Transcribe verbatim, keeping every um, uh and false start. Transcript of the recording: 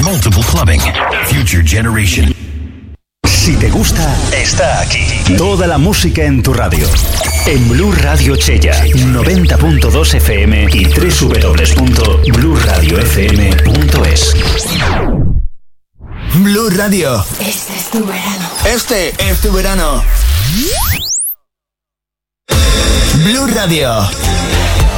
Multiple clubbing. Future generation. Si te gusta, está aquí. Toda la música en tu radio. En Blu Radio Chella, noventa punto dos F M y doble u doble u doble u punto blu radio f m punto es. Blu Radio. Este es tu verano. Este es tu verano. Blu Radio.